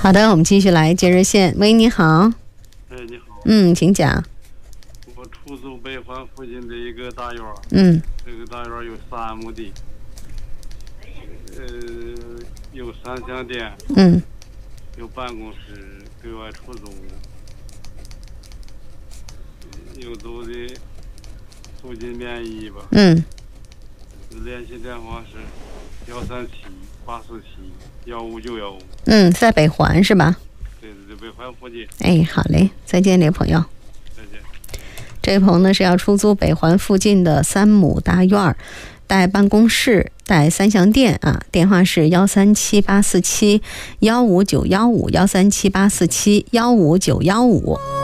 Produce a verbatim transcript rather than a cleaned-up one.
好的，我们继续来接热线。喂，你好。 哎，你好。 嗯，请讲。 我出租北环附近的一个大院。 嗯。 这个大院有三亩地，呃，有三相店。 嗯。 有办公室，对外出租。有租的租金免疫吧。 嗯。 联系电话是幺三七八四七幺五九幺五。 嗯，在北环是吧？ 对对对，北环附近。 哎，好嘞，再见，这位朋友。 再见。 这位朋友呢是要出租北环附近的三亩大院儿，带办公室，带三相店啊。电话是幺三七八四七幺五九幺五幺三七八四七幺五九幺五。